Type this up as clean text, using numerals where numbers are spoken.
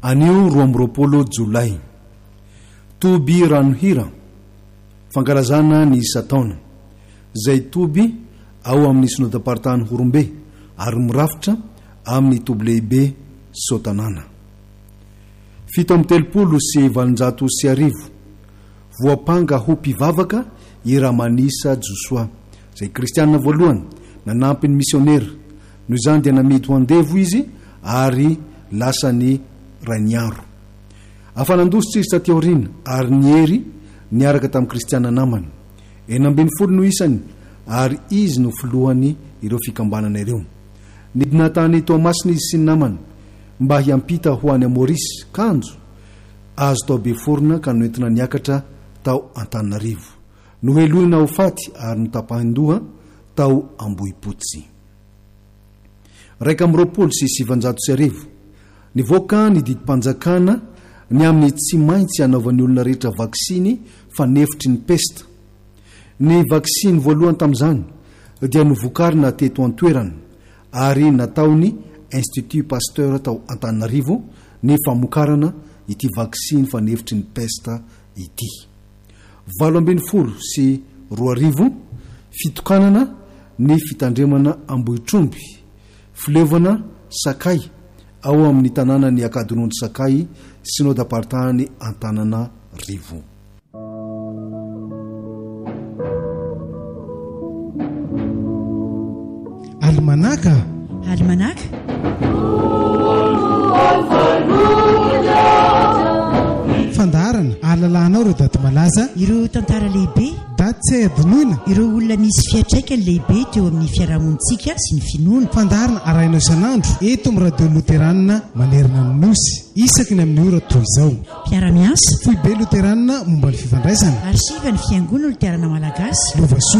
anio 20 jolay toby ranohira fankalazana ny isataona zay toby ao amin'ny synodam-paritany Horombe ary mirafitra amin'ny toby lehibe Sotanana 730 voapanga ho mpivavaka Iramanisa Josoa zay kristianina voalohany nanampy ny misionera noho izany dia namidy ho andevo izy ary lasany rainiaro afanandositra izy taty aoriana ary niery niaraka tamin'ny kristianina namany 40 no isany ary izy no filohany ireo fikambanana ireo nidina tany Tomasina izy sy ny namany mba hiampita ho any Maurice kanjo azo tao Beforona ka noentina niakatra tao Antananarivo no heloina ho faty ary notapahindoha tao Ambohipotsy 730 nivoaka ny didim-panjakana ny amin'ny tsy maintsy anaovan'ny olona rehetra vaksiny fanefitry ny pesta ny vaksiny voalohany tamin'izany dia novokarina teto an-toerana ary nataony Institut Pasteur tao Antananarivo ny famokarana ity vaksiny fanefitry ny pesta ity 720 fitokanana ny fitandremana Ambohitromby filevana Sakay ao amin'ny tanàna ny Akadinondry Sakay synodam-paritany Antananarivo. Almanaka fandarana alalanao ireo daty malaza ireo tantara lehibe daty tsy adinoina ireo olona misy fiatraikany lehibe teo amin'ny fiarahamonitsika sy ny finoana fandarana arahinao isanandro eto amin'ny radio Luteranina manerana ny nosy isaky ny amin'ny ora toy izao mpiara-miasa foibe Luteranina momba ny fifandraisana arsiva ny fiangonana Luterana Malagasy Lovasoa